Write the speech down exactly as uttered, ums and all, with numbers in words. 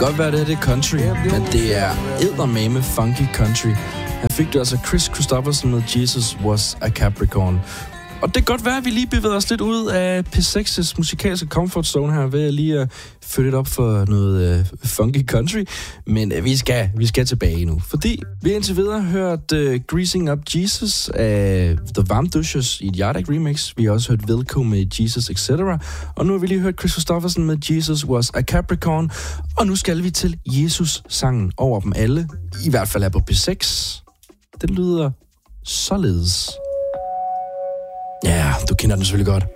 godt være, det er det country, men det er eddermame funky country. Han fik det altså Chris Christopherson med Jesus Was a Capricorn. Og det kan godt være, at vi lige bevæger os lidt ud af P seks's musikalske comfort zone her, ved at lige at følge det op for noget uh, funky country. Men uh, vi skal vi skal tilbage nu, fordi vi indtil videre har hørt uh, Greasing Up Jesus af The Varmdushers i et Yardak remix. Vi har også hørt Wilco med Jesus et cetera. Og nu har vi lige hørt Chris Christopherson med Jesus Was a Capricorn. Og nu skal vi til Jesus-sangen over dem alle. I hvert fald er på P seks. Det lyder således. Ja, du kender den selvfølgelig godt.